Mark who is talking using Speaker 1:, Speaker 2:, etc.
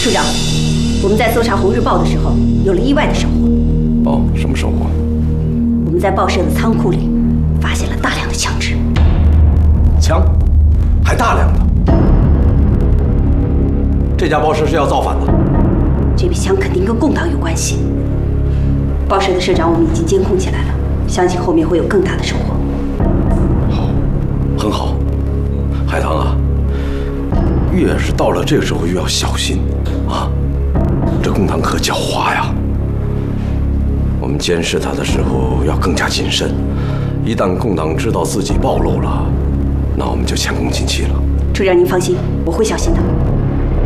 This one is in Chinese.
Speaker 1: 处长，我们在搜查《红日报》的时候，有了意外的收获。
Speaker 2: 哦，什么收获？
Speaker 1: 我们在报社的仓库里发现了大量的枪支。
Speaker 2: 枪，还大量的。这家报社是要造反的。
Speaker 1: 这批枪肯定跟共党有关系。报社的社长我们已经监控起来了，相信后面会有更大的收获。
Speaker 2: 好，很好。海棠啊，越是到了这个时候越要小心啊！这共党可狡猾呀。我们监视他的时候要更加谨慎，一旦共党知道自己暴露了，那我们就前功尽弃了。
Speaker 1: 处长您放心，我会小心的。